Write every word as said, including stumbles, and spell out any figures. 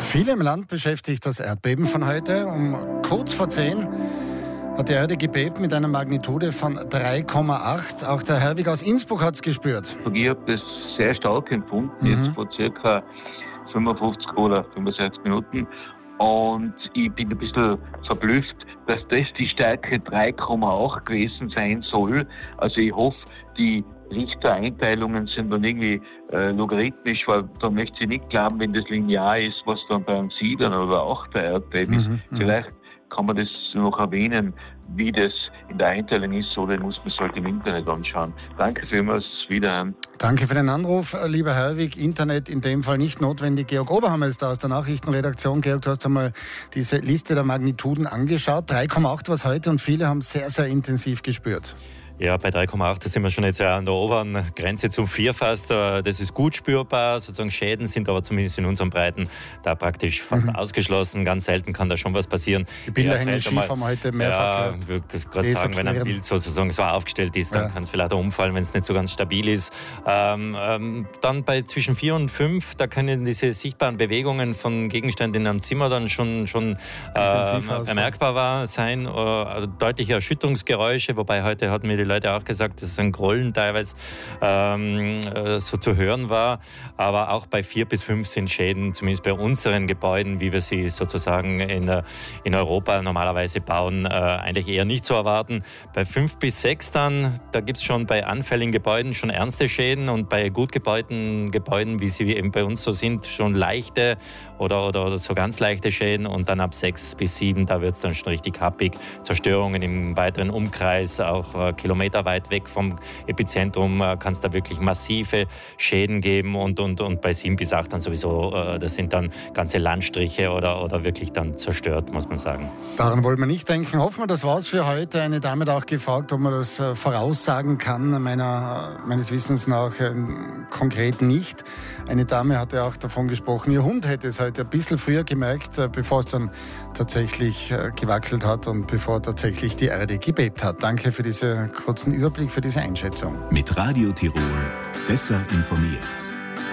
Viele im Land beschäftigt das Erdbeben von heute. Um kurz vor zehn hat die Erde gebebt mit einer Magnitude von drei Komma acht. Auch der Herwig aus Innsbruck hat es gespürt. Ich habe das sehr stark empfunden, mhm. jetzt vor circa fünfundfünfzig oder fünfundsechzig Minuten. Und ich bin ein bisschen verblüfft, dass das die Stärke drei Komma acht gewesen sein soll. Also ich hoffe, die Richter-Einteilungen sind dann irgendwie äh, logarithmisch, weil da möchte ich nicht glauben, wenn das linear ist, was dann bei einem sieben oder achter Erdbeben ist. Mhm, Vielleicht kann man das noch erwähnen, wie das in der Einteilung ist, oder muss man es halt im Internet anschauen. Danke vielmals, wieder. Danke für den Anruf, lieber Herwig. Internet in dem Fall nicht notwendig. Georg Oberhammer ist da aus der Nachrichtenredaktion. Georg, du hast einmal diese Liste der Magnituden angeschaut. drei Komma acht war es heute und viele haben sehr, sehr intensiv gespürt. Ja, bei drei Komma acht sind wir schon jetzt ja an der oberen Grenze zum vier fast. Das ist gut spürbar. Sozusagen Schäden sind aber zumindest in unseren Breiten da praktisch fast mhm. ausgeschlossen. Ganz selten kann da schon was passieren. Die Bilder hängen schief, haben wir heute mehrfach ja, gehört. Ich würde gerade sagen, wenn ein Bild sozusagen so aufgestellt ist, dann ja. kann es vielleicht auch umfallen, wenn es nicht so ganz stabil ist. Ähm, ähm, dann bei zwischen vier und fünf, da können diese sichtbaren Bewegungen von Gegenständen in einem Zimmer dann schon, schon äh, bemerkbar sein. Äh, deutliche Erschütterungsgeräusche, wobei heute hatten wir die Leute auch gesagt, dass ein Grollen teilweise ähm, so zu hören war. Aber auch bei vier bis fünf sind Schäden, zumindest bei unseren Gebäuden, wie wir sie sozusagen in, in Europa normalerweise bauen, äh, eigentlich eher nicht zu erwarten. Bei fünf bis sechs dann, da gibt es schon bei anfälligen Gebäuden schon ernste Schäden und bei gut gebauten Gebäuden, wie sie eben bei uns so sind, schon leichte oder, oder, oder so ganz leichte Schäden. Und dann ab sechs bis sieben, da wird es dann schon richtig happig. Zerstörungen im weiteren Umkreis, auch äh, Kilometer weit weg vom Epizentrum äh, kann es da wirklich massive Schäden geben. Und, und, und bei sieben bis acht dann sowieso, äh, das sind dann ganze Landstriche oder, oder wirklich dann zerstört, muss man sagen. Daran wollen wir nicht denken. Hoffen wir, das war's für heute. Eine Dame hat auch gefragt, ob man das äh, voraussagen kann. Meiner, meines Wissens nach äh, konkret nicht. Eine Dame hatte auch davon gesprochen, ihr Hund hätte es heute ein bisschen früher gemerkt, äh, bevor es dann tatsächlich äh, gewackelt hat und bevor tatsächlich die Erde gebebt hat. Danke für diesen kurzen Überblick, für diese Einschätzung. Mit Radio Tirol besser informiert.